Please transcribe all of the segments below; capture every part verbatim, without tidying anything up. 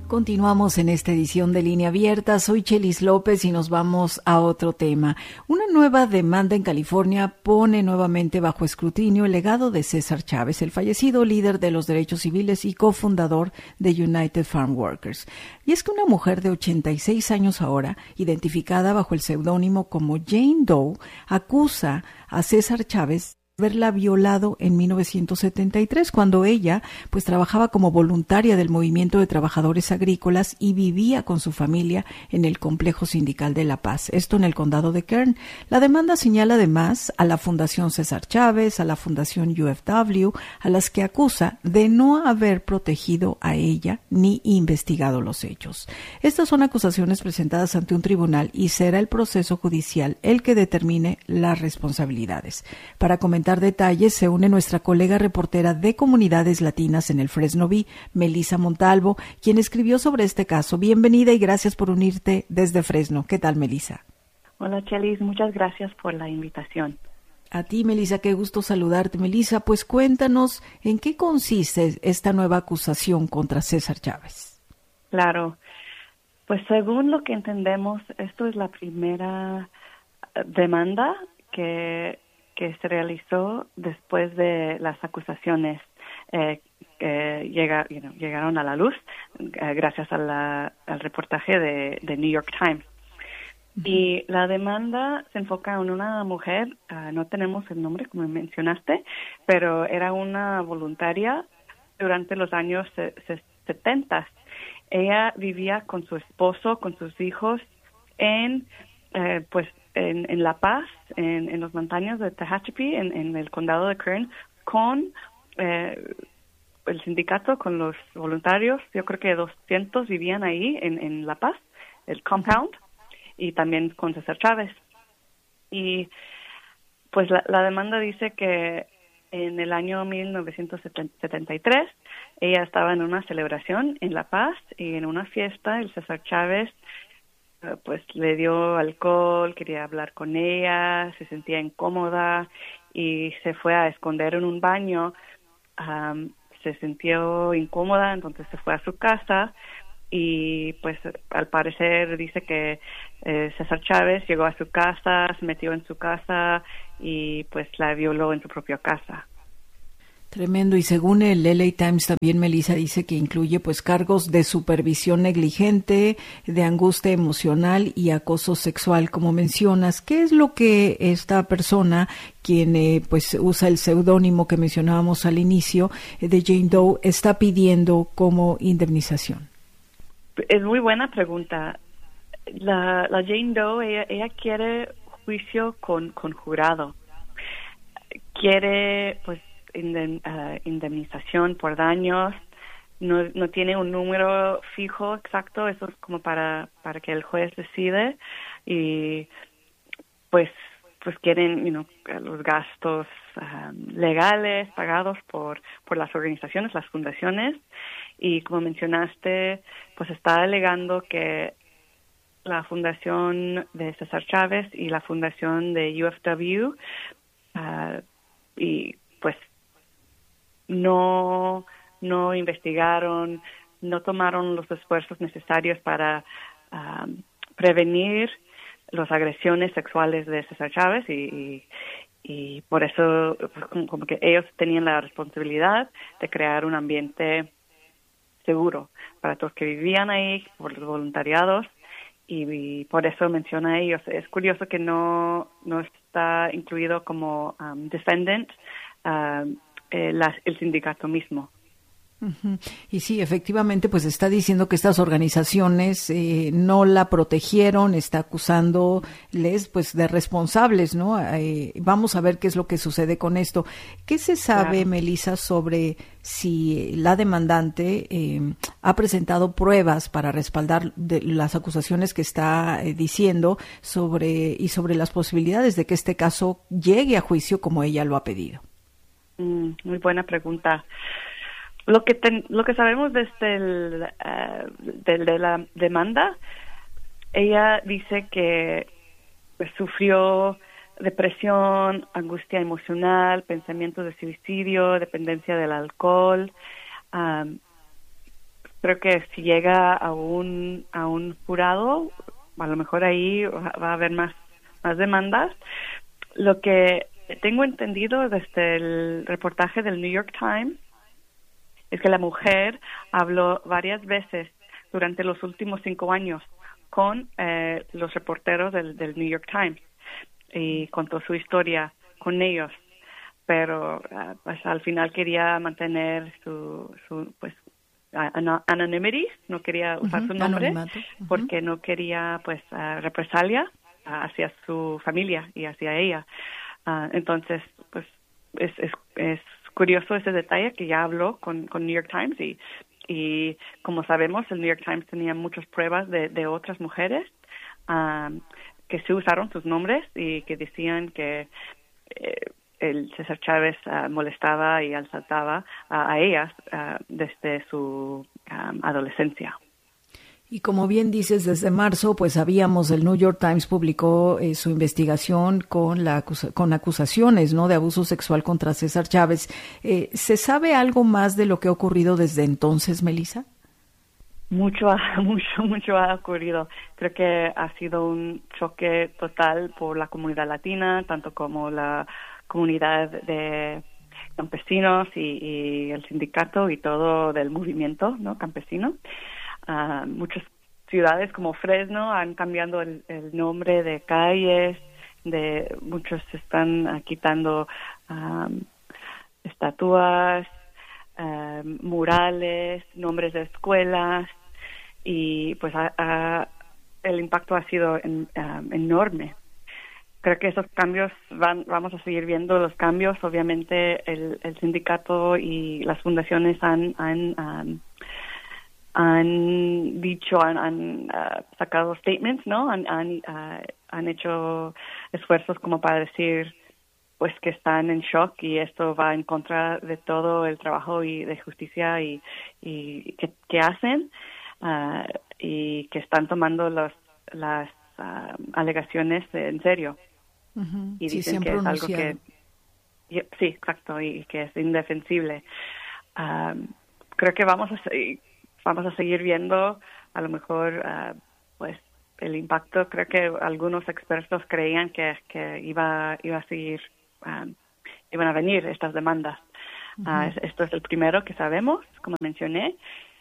Continuamos en esta edición de Línea Abierta. Soy Chelis López y nos vamos a otro tema. Una nueva demanda en California pone nuevamente bajo escrutinio el legado de César Chávez, el fallecido líder de los derechos civiles y cofundador de United Farm Workers. Y es que una mujer de ochenta y seis años ahora, identificada bajo el seudónimo como Jane Doe, acusa a César Chávez haberla violado en mil novecientos setenta y tres, cuando ella pues trabajaba como voluntaria del Movimiento de Trabajadores Agrícolas y vivía con su familia en el Complejo Sindical de La Paz, esto en el condado de Kern. La demanda señala además a la Fundación César Chávez, a la Fundación U F W, a las que acusa de no haber protegido a ella ni investigado los hechos. Estas son acusaciones presentadas ante un tribunal y será el proceso judicial el que determine las responsabilidades. Para comentar detalles se une nuestra colega reportera de comunidades latinas en el Fresno Bee, Melissa Montalvo, quien escribió sobre este caso. Bienvenida y gracias por unirte desde Fresno. ¿Qué tal, Melissa? Hola, Chelis. Muchas gracias por la invitación. A ti, Melissa, qué gusto saludarte. Melissa, pues cuéntanos en qué consiste esta nueva acusación contra César Chávez. Claro. Pues según lo que entendemos, esto es la primera demanda que que se realizó después de las acusaciones eh, que llega, you know, llegaron a la luz eh, gracias a la, al reportaje de, de New York Times. Uh-huh. Y la demanda se enfoca en una mujer, uh, no tenemos el nombre como mencionaste, pero era una voluntaria durante los años setenta. Ella vivía con su esposo, con sus hijos en, eh, pues, En, en La Paz, en, en las montañas de Tehachapi, en, en el condado de Kern, con eh, el sindicato, con los voluntarios. Yo creo que doscientos vivían ahí en, en La Paz, el compound, y también con César Chávez. Y pues la, la demanda dice que en el año mil novecientos setenta y tres ella estaba en una celebración en La Paz y en una fiesta el César Chávez pues le dio alcohol, quería hablar con ella, se sentía incómoda y se fue a esconder en un baño. Um, se sintió incómoda, entonces se fue a su casa y pues al parecer dice que eh, César Chávez llegó a su casa, se metió en su casa y pues la violó en su propia casa. Tremendo. Y según el L A Times también, Melissa, dice que incluye pues cargos de supervisión negligente, de angustia emocional y acoso sexual, como mencionas. ¿Qué es lo que esta persona, quien eh, pues usa el seudónimo que mencionábamos al inicio eh, de Jane Doe, está pidiendo como indemnización? Es muy buena pregunta. La, la Jane Doe, ella, ella quiere juicio con, con jurado. Quiere pues indemnización por daños, no no tiene un número fijo exacto, eso es como para para que el juez decide y pues pues quieren you know, los gastos um, legales pagados por por las organizaciones, las fundaciones, y como mencionaste, pues está alegando que la fundación de César Chávez y la fundación de U F W uh, y pues no no investigaron, no tomaron los esfuerzos necesarios para um, prevenir las agresiones sexuales de César Chávez y, y, y por eso como, como que ellos tenían la responsabilidad de crear un ambiente seguro para todos que vivían ahí, por los voluntariados, y, y por eso menciona a ellos. Es curioso que no no está incluido como um, defendant um, Eh, la, el sindicato mismo. Uh-huh. Y sí, efectivamente, pues está diciendo que estas organizaciones eh, no la protegieron, está acusándoles pues de responsables, ¿no? Eh, vamos a ver qué es lo que sucede con esto. ¿Qué se sabe, claro, Melissa, sobre si la demandante eh, ha presentado pruebas para respaldar de las acusaciones que está eh, diciendo sobre y sobre las posibilidades de que este caso llegue a juicio como ella lo ha pedido? Mm, muy buena pregunta. Lo que ten, lo que sabemos desde el uh, de, de la demanda, ella dice que pues, sufrió depresión, angustia emocional, pensamientos de suicidio, dependencia del alcohol, um, creo que si llega a un a un jurado, a lo mejor ahí va a haber más más demandas. Lo que tengo entendido desde el reportaje del New York Times es que la mujer habló varias veces durante los últimos cinco años con eh, los reporteros del, del New York Times y contó su historia con ellos, pero uh, pues al final quería mantener su, su pues an- anonymity, no quería usar uh-huh, su nombre uh-huh. porque no quería pues uh, represalia uh, hacia su familia y hacia ella. Uh, entonces, pues es, es es curioso ese detalle que ya habló con con New York Times y y como sabemos el New York Times tenía muchas pruebas de, de otras mujeres um, que sí usaron sus nombres y que decían que eh, el César Chávez uh, molestaba y asaltaba uh, a ellas uh, desde su um, adolescencia. Y como bien dices, desde marzo, pues sabíamos, el New York Times publicó eh, su investigación con la acusa- con acusaciones, ¿no?, de abuso sexual contra César Chávez. Eh, ¿Se sabe algo más de lo que ha ocurrido desde entonces, Melissa? Mucho, mucho, mucho ha ocurrido. Creo que ha sido un choque total por la comunidad latina, tanto como la comunidad de campesinos y, y el sindicato y todo del movimiento, ¿no?, campesino. Uh, muchas ciudades como Fresno han cambiado el, el nombre de calles, de muchos están uh, quitando um, estatuas, uh, murales, nombres de escuelas y pues a, a, el impacto ha sido en, um, enorme. Creo que esos cambios van, vamos a seguir viendo los cambios. Obviamente el, el sindicato y las fundaciones han, han um, han dicho, han, han uh, sacado statements, ¿no? Han, han, uh, han hecho esfuerzos como para decir, pues, que están en shock y esto va en contra de todo el trabajo y de justicia y, y que, que hacen uh, y que están tomando los, las uh, alegaciones en serio. Uh-huh. Y sí, dicen que es algo que... Y, sí, exacto, y, y que es indefensible. Um, creo que vamos a seguir... Vamos a seguir viendo, a lo mejor, uh, pues, el impacto. Creo que algunos expertos creían que, que iba, iba a seguir, um, iban a venir estas demandas. Uh-huh. Uh, esto es el primero que sabemos, como mencioné.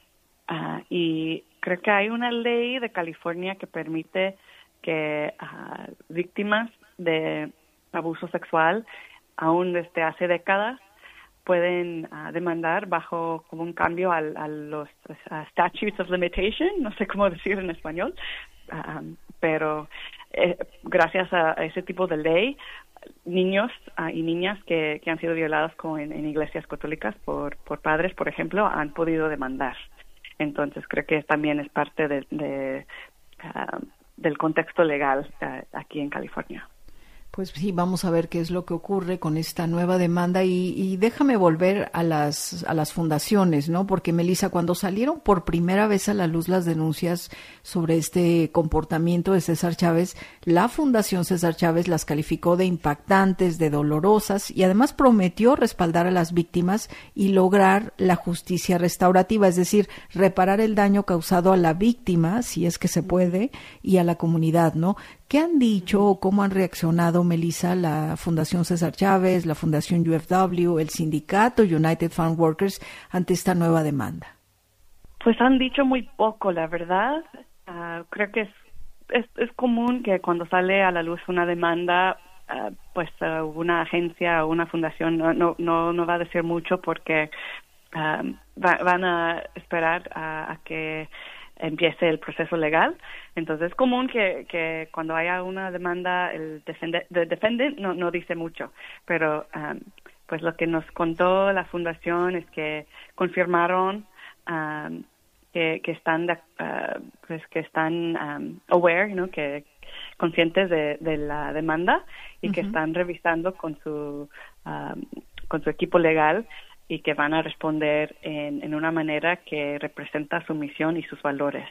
Uh, y creo que hay una ley de California que permite que uh, víctimas de abuso sexual, aún desde hace décadas, pueden uh, demandar bajo como un cambio al, a los uh, statutes of limitation, no sé cómo decir en español, um, pero eh, gracias a, a ese tipo de ley, niños uh, y niñas que, que han sido violados con, en, en iglesias católicas por, por padres, por ejemplo, han podido demandar. Entonces creo que también es parte de, de, uh, del contexto legal uh, aquí en California. Pues sí, vamos a ver qué es lo que ocurre con esta nueva demanda y, y déjame volver a las a las fundaciones, ¿no? Porque, Melissa, cuando salieron por primera vez a la luz las denuncias sobre este comportamiento de César Chávez, la Fundación César Chávez las calificó de impactantes, de dolorosas y además prometió respaldar a las víctimas y lograr la justicia restaurativa, es decir, reparar el daño causado a la víctima, si es que se puede, y a la comunidad, ¿no? ¿Qué han dicho o cómo han reaccionado, Melissa, la Fundación César Chávez, la Fundación U F W, el sindicato United Farm Workers ante esta nueva demanda? Pues han dicho muy poco, la verdad. Uh, creo que es, es es común que cuando sale a la luz una demanda, uh, pues uh, una agencia o una fundación no no no, no va a decir mucho porque uh, va, van a esperar a, a que empiece el proceso legal. Entonces es común que, que cuando haya una demanda el defendant no, no dice mucho, pero um, pues lo que nos contó la fundación es que confirmaron um, que, que están de, uh, pues que están um, aware, ¿no? que conscientes de, de la demanda y uh-huh. que están revisando con su um, con su equipo legal y que van a responder en, en una manera que representa su misión y sus valores.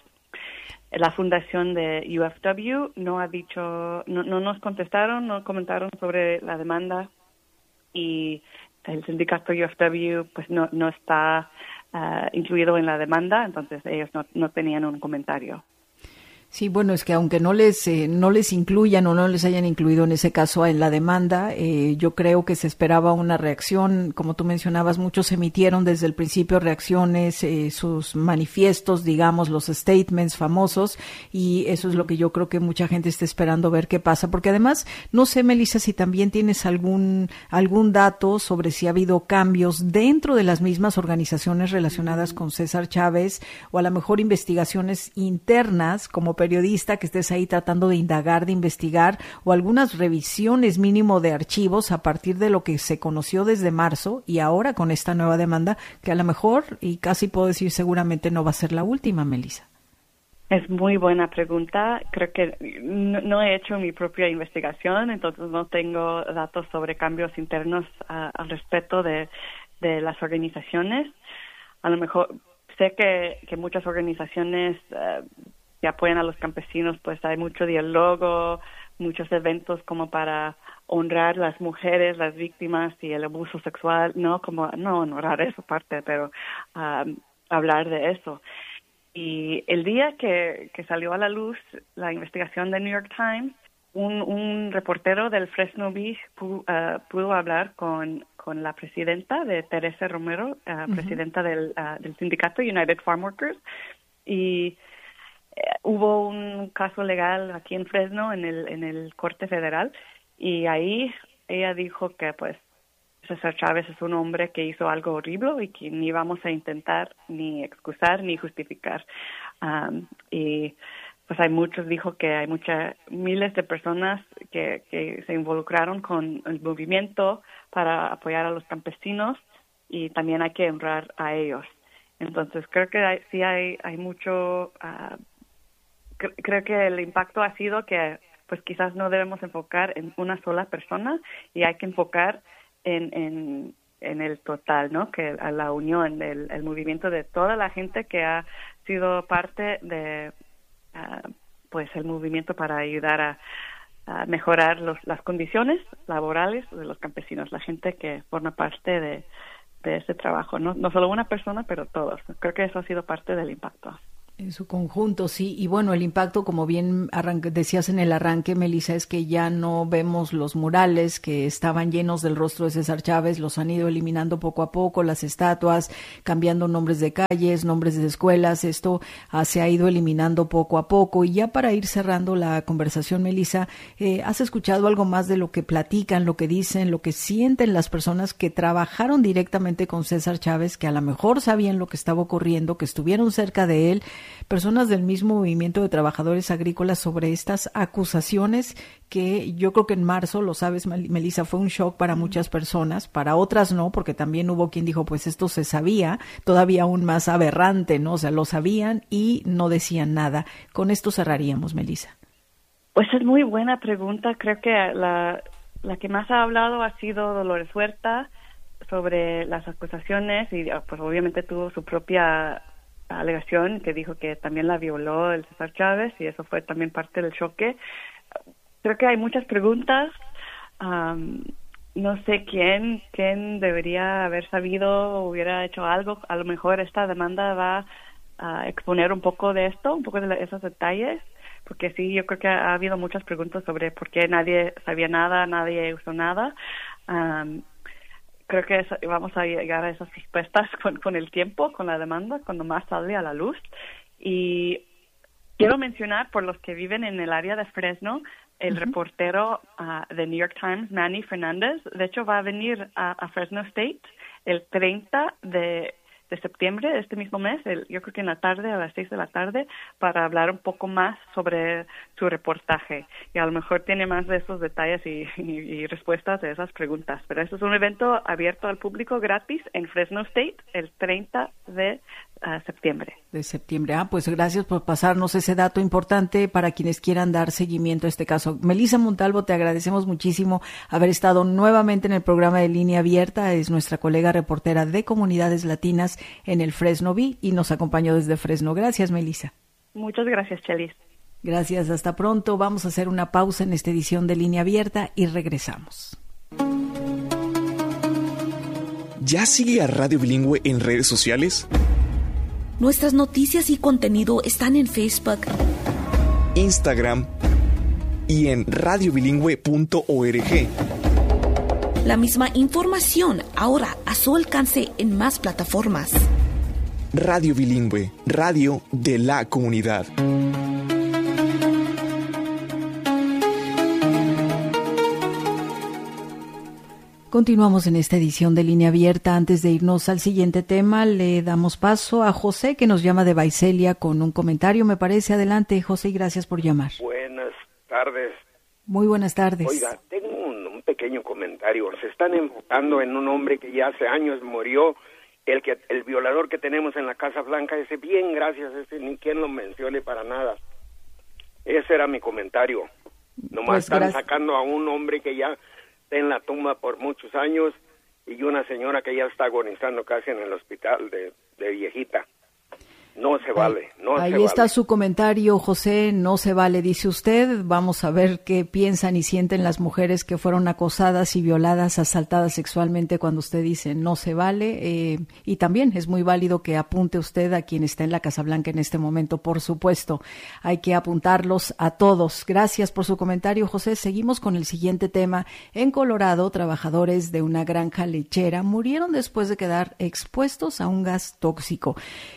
La fundación de U F W no ha dicho, no, no nos contestaron, no comentaron sobre la demanda y el sindicato U F W pues no no está uh, incluido en la demanda, entonces ellos no, no tenían un comentario. Sí, bueno, es que aunque no les eh, no les incluyan o no les hayan incluido en ese caso en la demanda, eh, yo creo que se esperaba una reacción. Como tú mencionabas, muchos emitieron desde el principio reacciones, eh, sus manifiestos, digamos, los statements famosos, y eso es lo que yo creo que mucha gente está esperando ver qué pasa, porque además, no sé, Melissa, si también tienes algún algún dato sobre si ha habido cambios dentro de las mismas organizaciones relacionadas con César Chávez, o a lo mejor investigaciones internas, como periodista que estés ahí tratando de indagar, de investigar, o algunas revisiones mínimo de archivos a partir de lo que se conoció desde marzo y ahora con esta nueva demanda, que a lo mejor, y casi puedo decir seguramente, no va a ser la última, Melissa. Es muy buena pregunta. Creo que no, no he hecho mi propia investigación, entonces no tengo datos sobre cambios internos uh, al respecto de, de las organizaciones. A lo mejor sé que, que muchas organizaciones uh, que apoyan a los campesinos, pues hay mucho diálogo, muchos eventos como para honrar las mujeres, las víctimas y el abuso sexual, no como no honrar esa parte, pero um, hablar de eso. Y el día que, que salió a la luz la investigación del New York Times, un, un reportero del Fresno Bee pudo, uh, pudo hablar con, con la presidenta de Teresa Romero, uh, uh-huh. presidenta del, uh, del sindicato United Farm Workers, y hubo un caso legal aquí en Fresno, en el en el Corte Federal, y ahí ella dijo que pues César Chávez es un hombre que hizo algo horrible y que ni vamos a intentar ni excusar ni justificar. Um, y pues hay muchos, dijo que hay muchas, miles de personas que, que se involucraron con el movimiento para apoyar a los campesinos, y también hay que honrar a ellos. Entonces creo que hay, sí hay, hay mucho... Uh, Creo que el impacto ha sido que pues quizás no debemos enfocar en una sola persona y hay que enfocar en, en, en el total, ¿no? Que a la unión, el, el movimiento de toda la gente que ha sido parte de uh, pues el movimiento para ayudar a, a mejorar los, las condiciones laborales de los campesinos, la gente que forma parte de, de ese trabajo, ¿no? No solo una persona, pero todos. Creo que eso ha sido parte del impacto. En su conjunto, sí. Y bueno, el impacto, como bien arranque, decías en el arranque, Melissa, es que ya no vemos los murales que estaban llenos del rostro de César Chávez, los han ido eliminando poco a poco, las estatuas, cambiando nombres de calles, nombres de escuelas, esto ah, se ha ido eliminando poco a poco. Y ya para ir cerrando la conversación, Melissa, eh, ¿has escuchado algo más de lo que platican, lo que dicen, lo que sienten las personas que trabajaron directamente con César Chávez, que a lo mejor sabían lo que estaba ocurriendo, que estuvieron cerca de él, personas del mismo movimiento de trabajadores agrícolas, sobre estas acusaciones que yo creo que en marzo, lo sabes, Melissa, fue un shock para muchas personas, para otras no, porque también hubo quien dijo, pues esto se sabía, todavía aún más aberrante, ¿no? O sea, lo sabían y no decían nada. Con esto cerraríamos, Melissa. Pues es muy buena pregunta. Creo que la, la que más ha hablado ha sido Dolores Huerta sobre las acusaciones y pues obviamente tuvo su propia alegación que dijo que también la violó el César Chávez y eso fue también parte del choque. Creo que hay muchas preguntas. Um, no sé quién quién debería haber sabido o hubiera hecho algo. A lo mejor esta demanda va a exponer un poco de esto, un poco de la, esos detalles, porque sí, yo creo que ha habido muchas preguntas sobre por qué nadie sabía nada, nadie usó nada. Um, Creo que eso, vamos a llegar a esas respuestas con, con el tiempo, con la demanda, cuando más sale a la luz. Y quiero mencionar, por los que viven en el área de Fresno, el uh-huh. reportero uh, de New York Times, Manny Fernández, de hecho va a venir a, a Fresno State el treinta de septiembre de este mismo mes, el, yo creo que en la tarde, a las seis de la tarde, para hablar un poco más sobre su reportaje. Y a lo mejor tiene más de esos detalles y, y, y respuestas de esas preguntas. Pero esto es un evento abierto al público gratis en Fresno State el treinta de septiembre. De septiembre. Ah, pues gracias por pasarnos ese dato importante para quienes quieran dar seguimiento a este caso. Melissa Montalvo, te agradecemos muchísimo haber estado nuevamente en el programa de Línea Abierta. Es nuestra colega reportera de comunidades latinas en el Fresno Bee y nos acompañó desde Fresno. Gracias, Melissa. Muchas gracias, Chelis. Gracias, hasta pronto. Vamos a hacer una pausa en esta edición de Línea Abierta y regresamos. ¿Ya sigue a Radio Bilingüe en redes sociales? Nuestras noticias y contenido están en Facebook, Instagram y en radio bilingüe punto org. La misma información ahora a su alcance en más plataformas. Radio Bilingüe, radio de la comunidad. Continuamos en esta edición de Línea Abierta. Antes de irnos al siguiente tema, le damos paso a José, que nos llama de Vaiselia con un comentario, me parece. Adelante, José, y gracias por llamar. Buenas tardes. Muy buenas tardes. Oiga, tengo un, un pequeño comentario. Se están enfocando en un hombre que ya hace años murió, el que el violador que tenemos en la Casa Blanca. Ese, bien, gracias, ese ni quien lo mencione para nada. Ese era mi comentario. Nomás pues están gracias. Sacando a un hombre que ya está en la tumba por muchos años y una señora que ya está agonizando casi en el hospital de, de viejita. No se vale, no se vale. Ahí está su comentario, José, no se vale, dice usted. Vamos a ver qué piensan y sienten las mujeres que fueron acosadas y violadas, asaltadas sexualmente cuando usted dice no se vale. Eh, y también es muy válido que apunte usted a quien está en la Casa Blanca en este momento, por supuesto. Hay que apuntarlos a todos. Gracias por su comentario, José. Seguimos con el siguiente tema. En Colorado, trabajadores de una granja lechera murieron después de quedar expuestos a un gas tóxico.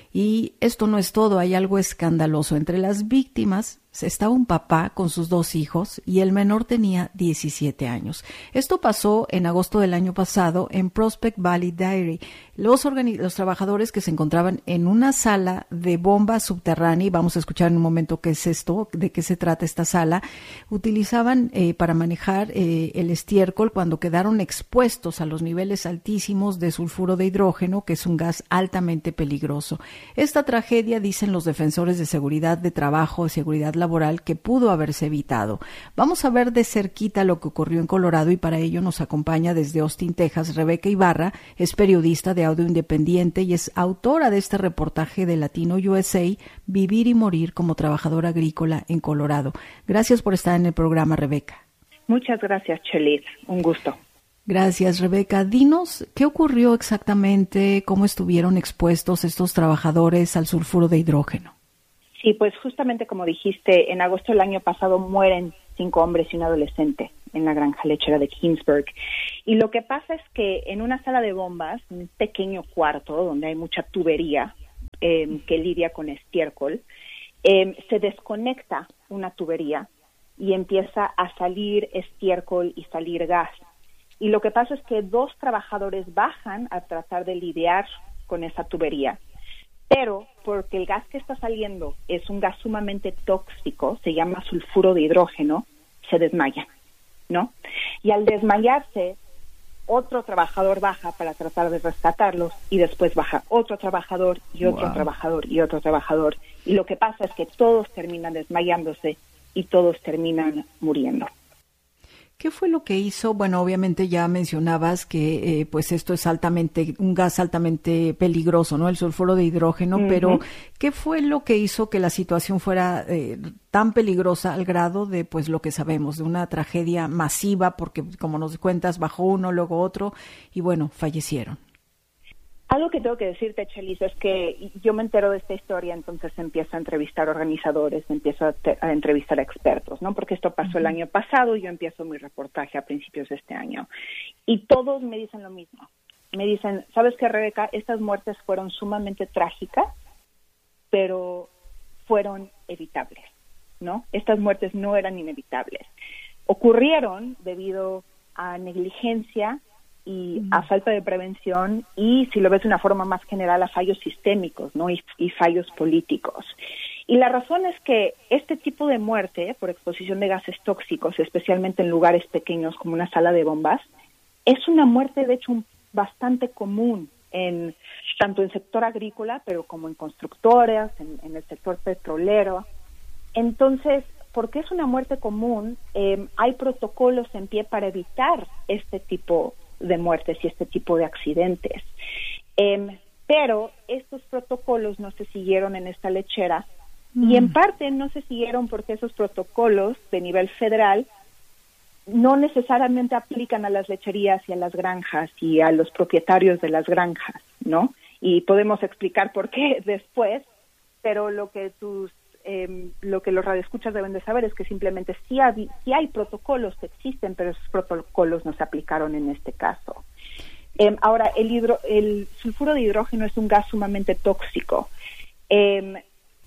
Y esto no es todo, hay algo escandaloso. Entre las víctimas estaba un papá con sus dos hijos y el menor tenía diecisiete años. Esto pasó en agosto del año pasado en Prospect Valley Dairy. Los, organi- los trabajadores que se encontraban en una sala de bomba subterránea, y vamos a escuchar en un momento qué es esto, de qué se trata esta sala, utilizaban eh, para manejar eh, el estiércol cuando quedaron expuestos a los niveles altísimos de sulfuro de hidrógeno, que es un gas altamente peligroso. Esta tragedia, dicen los defensores de seguridad de trabajo y seguridad laboral, que pudo haberse evitado. Vamos a ver de cerquita lo que ocurrió en Colorado y para ello nos acompaña desde Austin, Texas, Rebeca Ibarra. Es periodista de Audio Independiente y es autora de este reportaje de Latino U S A, Vivir y Morir como Trabajadora Agrícola en Colorado. Gracias por estar en el programa, Rebeca. Muchas gracias, Chelis. Un gusto. Gracias, Rebeca. Dinos, ¿qué ocurrió exactamente? ¿Cómo estuvieron expuestos estos trabajadores al sulfuro de hidrógeno? Sí, pues justamente como dijiste, en agosto del año pasado mueren cinco hombres y un adolescente en la granja lechera de Kingsburg. Y lo que pasa es que en una sala de bombas, un pequeño cuarto donde hay mucha tubería eh, que lidia con estiércol, eh, se desconecta una tubería y empieza a salir estiércol y salir gas. Y lo que pasa es que dos trabajadores bajan a tratar de lidiar con esa tubería, pero porque el gas que está saliendo es un gas sumamente tóxico, se llama sulfuro de hidrógeno, se desmayan, ¿no? Y al desmayarse, otro trabajador baja para tratar de rescatarlos y después baja otro trabajador y otro wow. trabajador y otro trabajador. Y lo que pasa es que todos terminan desmayándose y todos terminan muriendo. ¿Qué fue lo que hizo? Bueno, obviamente ya mencionabas que eh, pues esto es altamente, un gas altamente peligroso, ¿no? El sulfuro de hidrógeno, uh-huh. Pero ¿qué fue lo que hizo que la situación fuera eh, tan peligrosa al grado de pues lo que sabemos, de una tragedia masiva? Porque como nos cuentas, bajó uno, luego otro y bueno, fallecieron. Algo que tengo que decirte, Chelis, es que yo me entero de esta historia, entonces empiezo a entrevistar organizadores, empiezo a, te- a entrevistar a expertos, ¿no? Porque esto pasó uh-huh. el año pasado y yo empiezo mi reportaje a principios de este año. Y todos me dicen lo mismo. Me dicen, ¿sabes qué, Rebeca? Estas muertes fueron sumamente trágicas, pero fueron evitables, ¿no? Estas muertes no eran inevitables. Ocurrieron debido a negligencia y a falta de prevención y, si lo ves de una forma más general, a fallos sistémicos, ¿no? Y, y fallos políticos. Y la razón es que este tipo de muerte por exposición de gases tóxicos, especialmente en lugares pequeños como una sala de bombas, es una muerte, de hecho, bastante común en tanto en el sector agrícola, pero como en constructoras, en, en el sector petrolero. Entonces, porque es una muerte común, eh, hay protocolos en pie para evitar este tipo de muertes y este tipo de accidentes. Eh, pero estos protocolos no se siguieron en esta lechera mm. y en parte no se siguieron porque esos protocolos de nivel federal no necesariamente aplican a las lecherías y a las granjas y a los propietarios de las granjas, ¿no? y podemos explicar por qué después, pero lo que tus eh, lo que los radioescuchas deben de saber es que simplemente sí hay, sí hay protocolos que existen, pero esos protocolos no se aplicaron en este caso. Eh, ahora, el, hidro, el sulfuro de hidrógeno es un gas sumamente tóxico eh,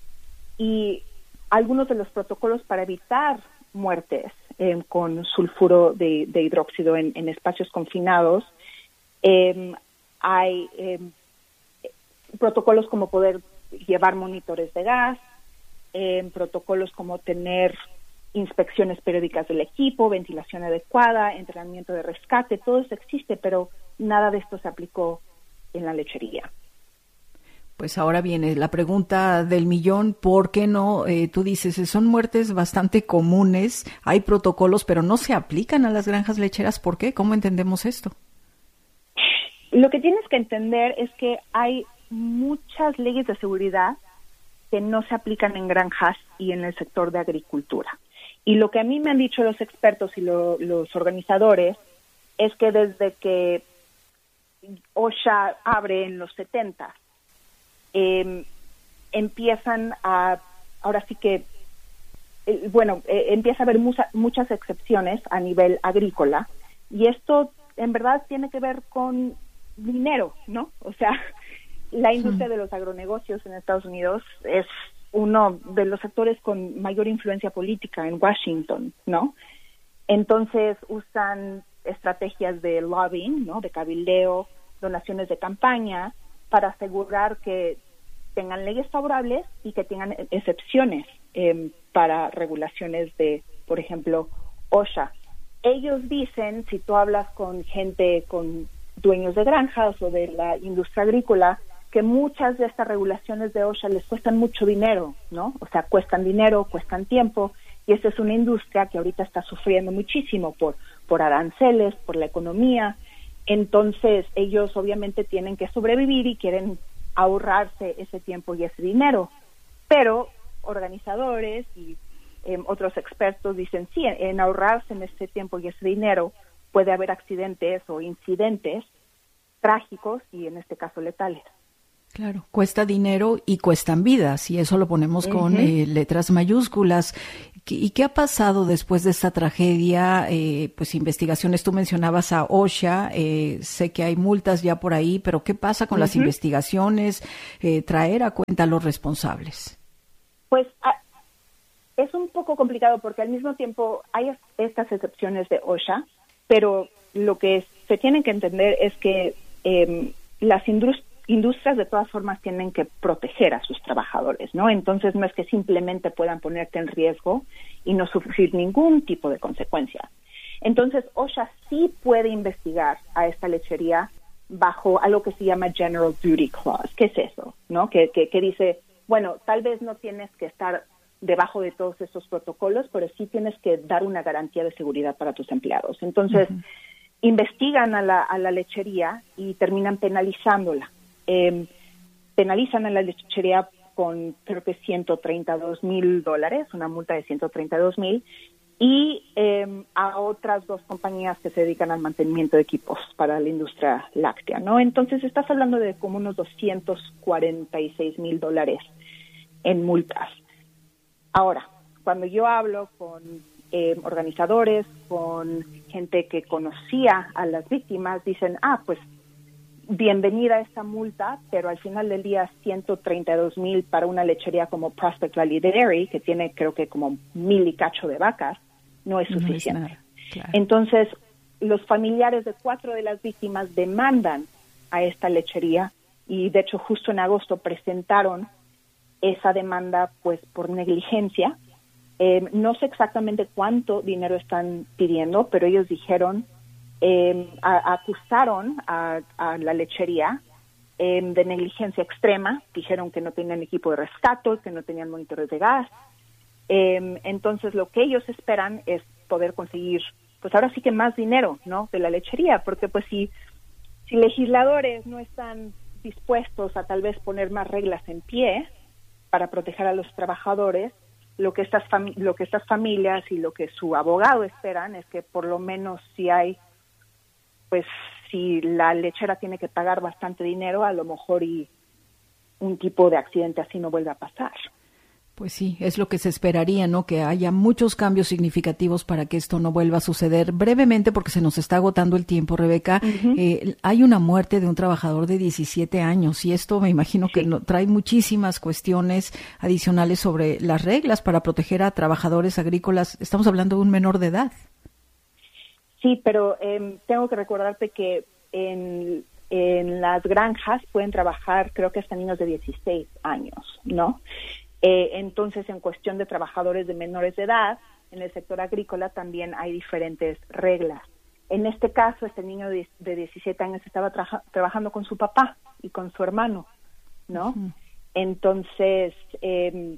y algunos de los protocolos para evitar muertes eh, con sulfuro de, de hidróxido en, en espacios confinados, eh, hay eh, protocolos como poder llevar monitores de gas, eh, protocolos como tener inspecciones periódicas del equipo, ventilación adecuada, entrenamiento de rescate, todo eso existe, pero nada de esto se aplicó en la lechería. Pues ahora viene la pregunta del millón, ¿por qué no? Eh, tú dices, son muertes bastante comunes, hay protocolos, pero no se aplican a las granjas lecheras. ¿Por qué? ¿Cómo entendemos esto? Lo que tienes que entender es que hay muchas leyes de seguridad que no se aplican en granjas y en el sector de agricultura. Y lo que a mí me han dicho los expertos y lo, los organizadores es que desde que OSHA abre en los setenta, eh, empiezan a, ahora sí que, eh, bueno, eh, empieza a haber mucha, muchas excepciones a nivel agrícola, y esto en verdad tiene que ver con dinero, ¿no? O sea, la industria de los agronegocios en Estados Unidos es uno de los sectores con mayor influencia política en Washington, ¿no? Entonces usan estrategias de lobbying, ¿no? De cabildeo, donaciones de campaña, para asegurar que tengan leyes favorables y que tengan excepciones eh, para regulaciones de, por ejemplo, OSHA. Ellos dicen, si tú hablas con gente, con dueños de granjas o de la industria agrícola, que muchas de estas regulaciones de OSHA les cuestan mucho dinero, ¿no? O sea, cuestan dinero, cuestan tiempo, y esta es una industria que ahorita está sufriendo muchísimo por, por aranceles, por la economía. Entonces, ellos obviamente tienen que sobrevivir y quieren ahorrarse ese tiempo y ese dinero. Pero organizadores y eh, otros expertos dicen, sí, en ahorrarse en ese tiempo y ese dinero puede haber accidentes o incidentes trágicos y en este caso letales. Claro, cuesta dinero y cuestan vidas, y eso lo ponemos con uh-huh. eh, letras mayúsculas. ¿Y qué ha pasado después de esta tragedia? Eh, pues investigaciones, tú mencionabas a OSHA, eh, sé que hay multas ya por ahí, pero ¿qué pasa con uh-huh. las investigaciones? Eh, traer a cuenta a los responsables. Pues a, es un poco complicado porque al mismo tiempo hay estas excepciones de OSHA, pero lo que se tiene que entender es que eh, las industrias industrias de todas formas tienen que proteger a sus trabajadores, ¿no? Entonces no es que simplemente puedan ponerte en riesgo y no sufrir ningún tipo de consecuencia. Entonces OSHA sí puede investigar a esta lechería bajo algo que se llama General Duty Clause. ¿Qué es eso? ¿No? Que, que, que dice, bueno, tal vez no tienes que estar debajo de todos esos protocolos, pero sí tienes que dar una garantía de seguridad para tus empleados. Entonces uh-huh. investigan a la, a la lechería y terminan penalizándola. Eh, penalizan a la lechería con creo que ciento treinta y dos mil dólares, una multa de ciento treinta y dos mil, y eh, a otras dos compañías que se dedican al mantenimiento de equipos para la industria láctea, ¿no? Entonces estás hablando de como unos doscientos cuarenta y seis mil dólares en multas. Ahora, cuando yo hablo con eh, organizadores, con gente que conocía a las víctimas, dicen, ah, pues bienvenida a esta multa, pero al final del día ciento treinta y dos mil para una lechería como Prospect Valley Dairy, que tiene creo que como mil y cacho de vacas, no es suficiente. No es nada, claro. Entonces, los familiares de cuatro de las víctimas demandan a esta lechería y de hecho justo en agosto presentaron esa demanda pues por negligencia. Eh, no sé exactamente cuánto dinero están pidiendo, pero ellos dijeron Eh, a, acusaron a, a la lechería eh, de negligencia extrema, dijeron que no tenían equipo de rescate, que no tenían monitores de gas. Eh, entonces lo que ellos esperan es poder conseguir, pues ahora sí que más dinero, ¿no? De la lechería, porque pues si, si legisladores no están dispuestos a tal vez poner más reglas en pie para proteger a los trabajadores, lo que estas fami- lo que estas familias y lo que su abogado esperan es que por lo menos si hay pues si la lechera tiene que pagar bastante dinero, a lo mejor y un tipo de accidente así no vuelve a pasar. Pues sí, es lo que se esperaría, ¿no? Que haya muchos cambios significativos para que esto no vuelva a suceder. Brevemente, porque se nos está agotando el tiempo, Rebeca, uh-huh. eh, hay una muerte de un trabajador de diecisiete años y esto me imagino sí. que no, trae muchísimas cuestiones adicionales sobre las reglas para proteger a trabajadores agrícolas. Estamos hablando de un menor de edad. Sí, pero eh, tengo que recordarte que en, en las granjas pueden trabajar, creo que hasta niños de dieciséis años, ¿no? Eh, entonces, en cuestión de trabajadores de menores de edad, en el sector agrícola también hay diferentes reglas. En este caso, este niño de, de diecisiete años estaba tra- trabajando con su papá y con su hermano, ¿no? Uh-huh. Entonces, eh,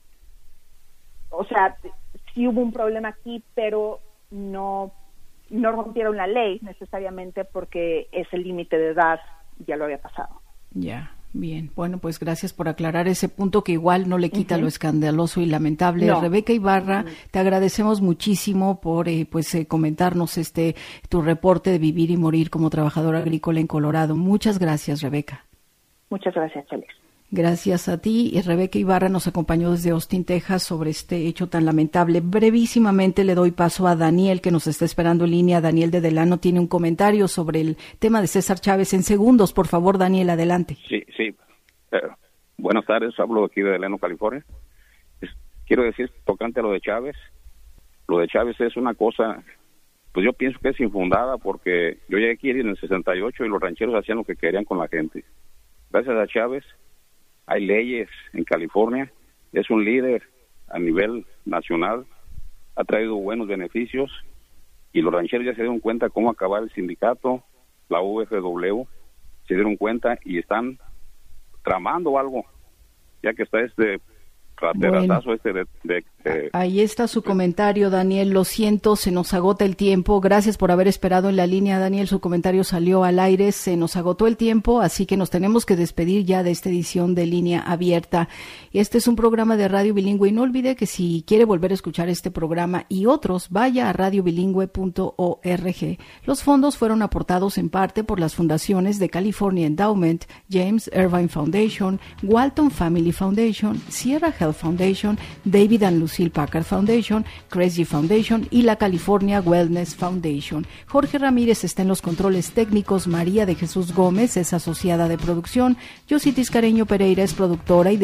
o sea, sí hubo un problema aquí, pero no, no rompieron la ley necesariamente porque ese límite de edad ya lo había pasado. Ya. Yeah. Bien, bueno, pues gracias por aclarar ese punto que igual no le quita uh-huh. lo escandaloso y lamentable. No. Rebeca Ibarra, uh-huh. te agradecemos muchísimo por eh, pues eh, comentarnos este tu reporte de vivir y morir como trabajadora agrícola en Colorado. Muchas gracias, Rebeca. Muchas gracias, Chelis. Gracias a ti. Y Rebeca Ibarra nos acompañó desde Austin, Texas, sobre este hecho tan lamentable. Brevísimamente le doy paso a Daniel, que nos está esperando en línea. Daniel de Delano tiene un comentario sobre el tema de César Chávez. En segundos, por favor, Daniel, adelante. Sí, sí. Eh, buenas tardes, hablo aquí de Delano, California. Es, quiero decir, tocante a lo de Chávez, lo de Chávez es una cosa, pues yo pienso que es infundada, porque yo llegué aquí en el sesenta y ocho y los rancheros hacían lo que querían con la gente. Gracias a Chávez hay leyes en California, es un líder a nivel nacional, ha traído buenos beneficios y los rancheros ya se dieron cuenta cómo acabar el sindicato, la U F W, se dieron cuenta y están tramando algo, ya que está este raterazo bueno, este de, de, de... Ahí está su comentario, Daniel, lo siento, se nos agota el tiempo, gracias por haber esperado en la línea, Daniel, su comentario salió al aire, se nos agotó el tiempo, así que nos tenemos que despedir ya de esta edición de Línea Abierta. Este es un programa de Radio Bilingüe y no olvide que si quiere volver a escuchar este programa y otros, vaya a radio bilingüe punto org. Los fondos fueron aportados en parte por las fundaciones de California Endowment, James Irvine Foundation, Walton Family Foundation, Sierra Health Foundation, David and Lucille Packard Foundation, Cresgy Foundation y la California Wellness Foundation. Jorge Ramírez está en los controles técnicos, María de Jesús Gómez es asociada de producción, Yossi Tiscareño Pereira es productora y